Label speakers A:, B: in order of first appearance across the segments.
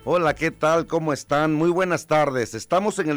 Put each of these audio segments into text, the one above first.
A: Hola, ¿qué tal? ¿Cómo están? Muy buenas tardes. Estamos en el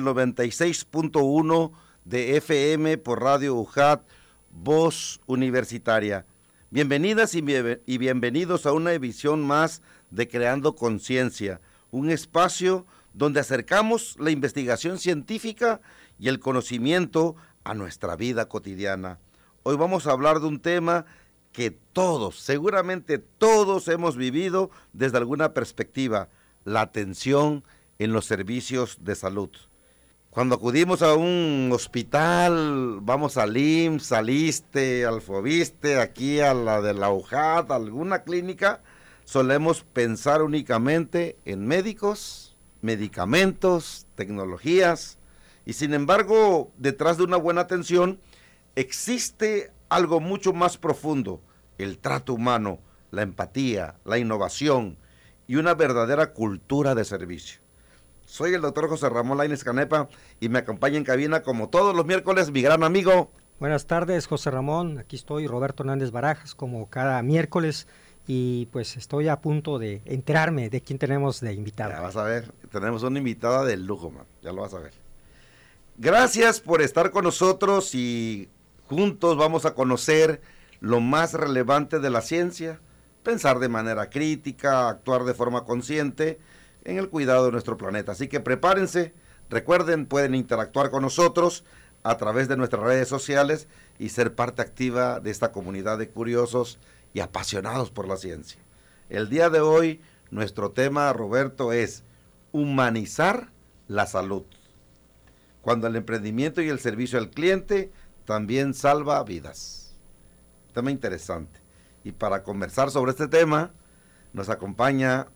A: 96.1 de FM por Radio UJAT, Voz Universitaria. Bienvenidas y bienvenidos a una edición más de Creando Conciencia, un espacio donde acercamos la investigación científica y el conocimiento a nuestra vida cotidiana. Hoy vamos a hablar de un tema que todos, seguramente todos hemos vivido desde alguna perspectiva: la atención en los servicios de salud. Cuando acudimos a un hospital, vamos al IMSS, al ISSSTE, al FOBISSSTE, aquí a la de la UJAT, a alguna clínica, solemos pensar únicamente en médicos, medicamentos, tecnologías, y sin embargo, detrás de una buena atención, existe algo mucho más profundo: el trato humano, la empatía, la innovación y una verdadera cultura de servicio. Soy el doctor José Ramón Lainez Canepa y me acompaña en cabina, como todos los miércoles, mi gran amigo.
B: Buenas tardes, José Ramón. Aquí estoy, Roberto Hernández Barajas, como cada miércoles, y pues estoy a punto de enterarme de quién tenemos de invitado.
A: Ya vas a ver, tenemos una invitada de lujo, man. Ya lo vas a ver. Gracias por estar con nosotros y juntos vamos a conocer lo más relevante de la ciencia, pensar de manera crítica, actuar de forma consciente en el cuidado de nuestro planeta. Así que prepárense, recuerden, pueden interactuar con nosotros a través de nuestras redes sociales y ser parte activa de esta comunidad de curiosos y apasionados por la ciencia. El día de hoy, nuestro tema, Roberto, es humanizar la salud, cuando el emprendimiento y el servicio al cliente también salva vidas. Tema interesante. Y para conversar sobre este tema, nos acompaña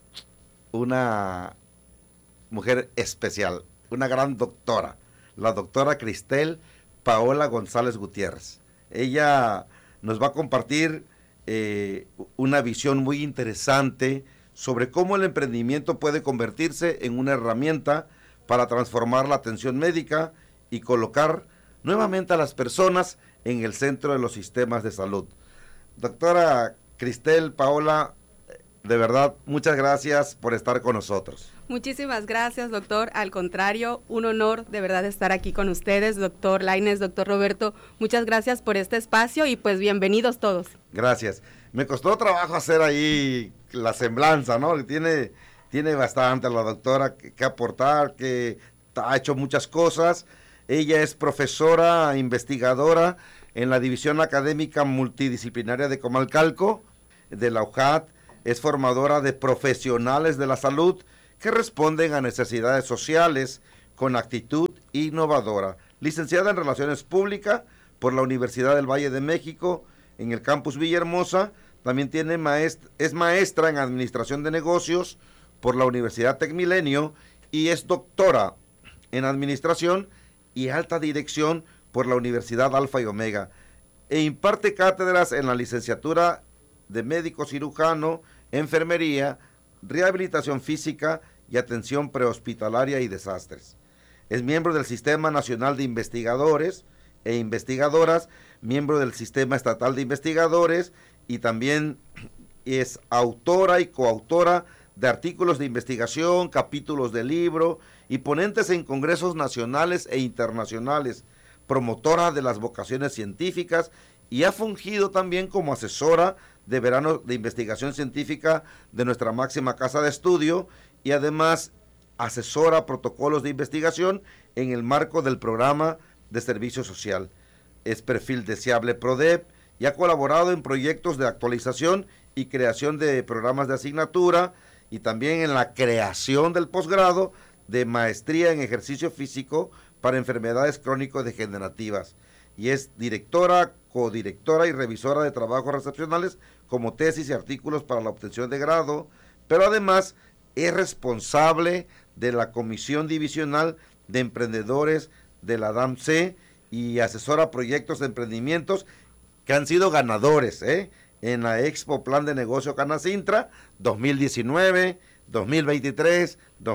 A: una mujer especial, una gran doctora, la doctora Cristel Paola González Gutiérrez. Ella nos va a compartir una visión muy interesante sobre cómo el emprendimiento puede convertirse en una herramienta para transformar la atención médica y colocar nuevamente a las personas en el centro de los sistemas de salud. Doctora Cristel Paola, de verdad, muchas gracias por estar con nosotros.
C: Muchísimas gracias, doctor. Al contrario, un honor de verdad estar aquí con ustedes, doctor Lainez, doctor Roberto. Muchas gracias por este espacio y pues bienvenidos todos.
A: Gracias. Me costó trabajo hacer ahí la semblanza, ¿no? Tiene bastante la doctora que aportar, que ha hecho muchas cosas. Ella es profesora, investigadora en la División Académica Multidisciplinaria de Comalcalco, de la UJAT. Es formadora de profesionales de la salud que responden a necesidades sociales con actitud innovadora. Licenciada en Relaciones Públicas por la Universidad del Valle de México, en el campus Villahermosa. También es maestra en Administración de Negocios por la Universidad Tecmilenio y es doctora en Administración y Alta Dirección por la Universidad Alfa y Omega, e imparte cátedras en la licenciatura de médico cirujano, enfermería, rehabilitación física y atención prehospitalaria y desastres. Es miembro del Sistema Nacional de Investigadores e Investigadoras, miembro del Sistema Estatal de Investigadores, y también es autora y coautora de artículos de investigación, capítulos de libro y ponentes en congresos nacionales e internacionales, promotora de las vocaciones científicas, y ha fungido también como asesora de verano de investigación científica de nuestra máxima casa de estudio, y además asesora protocolos de investigación en el marco del programa de servicio social. Es perfil deseable PRODEP y ha colaborado en proyectos de actualización y creación de programas de asignatura, y también en la creación del posgrado de maestría en ejercicio físico para enfermedades crónico-degenerativas, y es directora, codirectora y revisora de trabajos recepcionales como tesis y artículos para la obtención de grado, pero además es responsable de la Comisión Divisional de Emprendedores de la DAMC y asesora proyectos de emprendimientos que han sido ganadores en la Expo Plan de Negocio Canacintra 2019, 2023,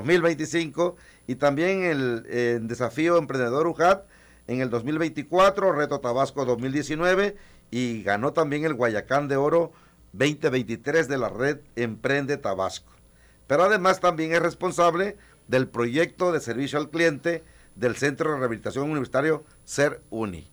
A: 2025, y también el Desafío Emprendedor UJAT en el 2024, Reto Tabasco 2019, y ganó también el Guayacán de Oro 2023 de la red Emprende Tabasco. pero además también es responsable del proyecto de servicio al cliente del Centro de Rehabilitación Universitario CERUNI.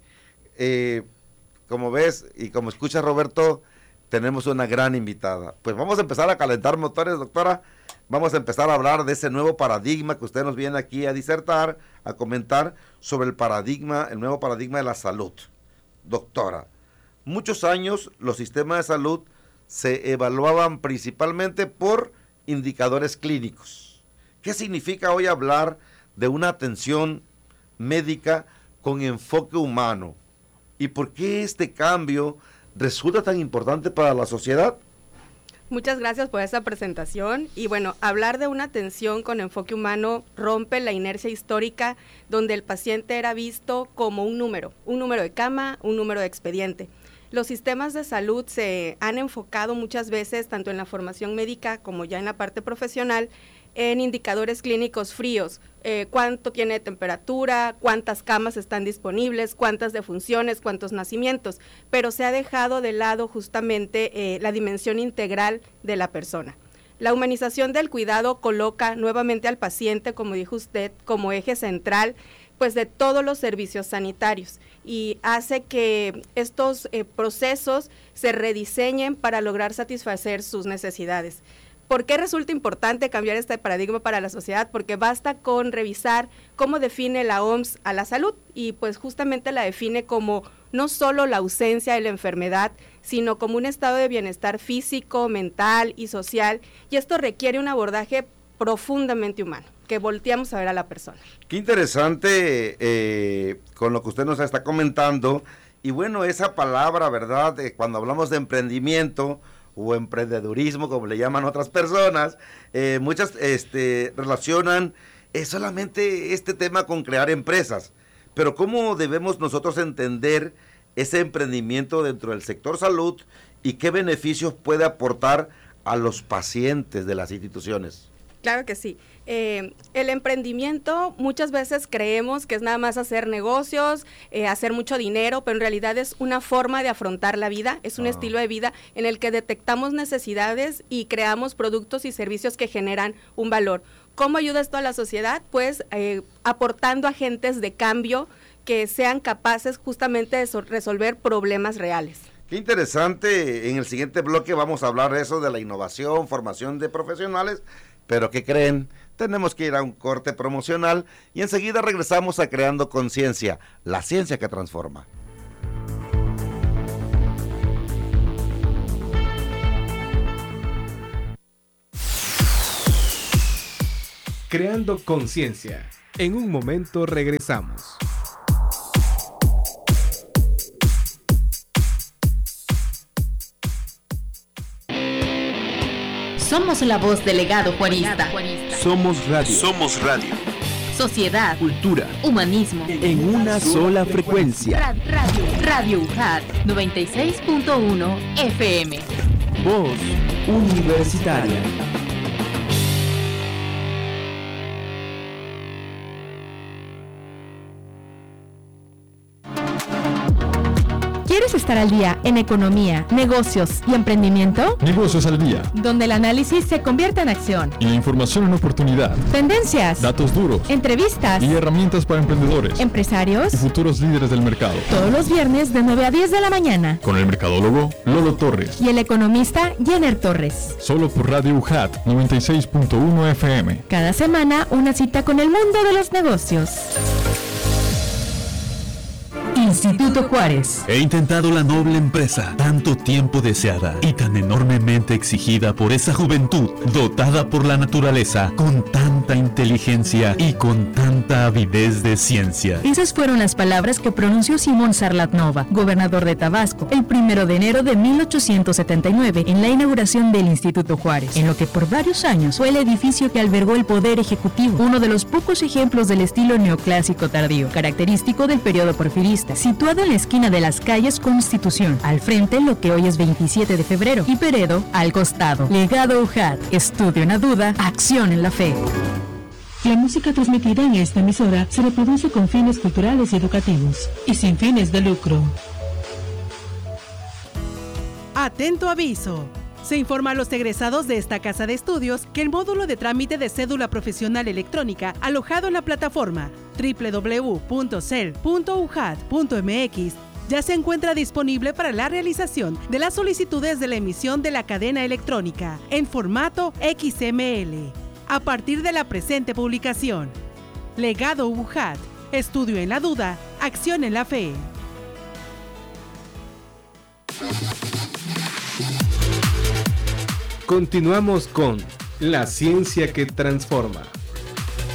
A: Como ves y como escuchas, Roberto, tenemos una gran invitada. Pues vamos a empezar a calentar motores, doctora. Vamos a empezar a hablar de ese nuevo paradigma que usted nos viene aquí a disertar, a comentar sobre el nuevo paradigma de la salud. Doctora, muchos años los sistemas de salud se evaluaban principalmente por indicadores clínicos. ¿Qué significa hoy hablar de una atención médica con enfoque humano? ¿Y por qué este cambio resulta tan importante para la sociedad?
C: Muchas gracias por esa presentación. Y bueno, hablar de una atención con enfoque humano rompe la inercia histórica donde el paciente era visto como un número de cama, un número de expediente. Los sistemas de salud se han enfocado muchas veces, tanto en la formación médica como ya en la parte profesional, en indicadores clínicos fríos, cuánto tiene de temperatura, cuántas camas están disponibles, cuántas defunciones, cuántos nacimientos, pero se ha dejado de lado justamente la dimensión integral de la persona. La humanización del cuidado coloca nuevamente al paciente, como dijo usted, como eje central pues de todos los servicios sanitarios y hace que estos procesos se rediseñen para lograr satisfacer sus necesidades. ¿Por qué resulta importante cambiar este paradigma para la sociedad? Porque basta con revisar cómo define la OMS a la salud y pues justamente la define como no solo la ausencia de la enfermedad, sino como un estado de bienestar físico, mental y social, y esto requiere un abordaje profundamente humano, que volteamos a ver a la persona.
A: Qué interesante con lo que usted nos está comentando, y bueno, esa palabra, ¿verdad? Cuando hablamos de emprendimiento o emprendedurismo, como le llaman otras personas, muchas relacionan solamente este tema con crear empresas, pero ¿cómo debemos nosotros entender ese emprendimiento dentro del sector salud y qué beneficios puede aportar a los pacientes de las instituciones?
C: Claro que sí. El emprendimiento muchas veces creemos que es nada más hacer negocios, hacer mucho dinero, pero en realidad es una forma de afrontar la vida, es un estilo de vida en el que detectamos necesidades y creamos productos y servicios que generan un valor. ¿Cómo ayuda esto a la sociedad? Pues aportando agentes de cambio que sean capaces justamente de resolver problemas reales.
A: Qué interesante. En el siguiente bloque vamos a hablar de eso, de la innovación, formación de profesionales. Pero ¿qué creen? Tenemos que ir a un corte promocional y enseguida regresamos a Creando Conciencia, la ciencia que transforma.
D: Creando Conciencia. En un momento regresamos.
E: Somos la voz del legado juarista.
D: Somos radio.
F: Somos radio.
E: Sociedad,
D: cultura,
E: humanismo.
D: En una sola frecuencia.
E: Radio UJAT 96.1 FM.
D: Voz universitaria.
G: ¿Quieres estar al día en economía, negocios y emprendimiento?
H: Negocios al día,
G: Donde el análisis se convierte en acción.
H: y la información en oportunidad,
G: Tendencias,
H: datos duros
G: entrevistas,
H: y herramientas para emprendedores
G: empresarios.
H: y futuros líderes del mercado.
G: Todos los viernes de 9 a 10 de la mañana.
H: Con el mercadólogo Lolo Torres.
G: Y el economista Jenner Torres.
H: Solo por Radio UJAT 96.1 FM.
G: Cada semana una cita con el mundo de los negocios. Instituto Juárez.
F: He intentado la noble empresa, tanto tiempo deseada y tan enormemente exigida por esa juventud, dotada por la naturaleza, con tanta inteligencia y con tanta avidez de ciencia.
G: Esas fueron las palabras que pronunció Simón Sarlatnova, gobernador de Tabasco, el 1 de enero de 1879, en la inauguración del Instituto Juárez, en lo que por varios años fue el edificio que albergó el Poder Ejecutivo, uno de los pocos ejemplos del estilo neoclásico tardío, característico del periodo porfirista, situado en la esquina de las calles Constitución, al frente lo que hoy es 27 de febrero, y Peredo al costado. Legado UJAT, estudio en la duda, acción en la fe.
I: La música transmitida en esta emisora se reproduce con fines culturales y educativos y sin fines de lucro.
J: Atento aviso. Se informa a los egresados de esta casa de estudios que el módulo de trámite de cédula profesional electrónica alojado en la plataforma www.cel.ujad.mx ya se encuentra disponible para la realización de las solicitudes de la emisión de la cadena electrónica en formato XML a partir de la presente publicación. Legado UJAT. Estudio en la duda, acción en la fe.
D: Continuamos con La Ciencia que Transforma.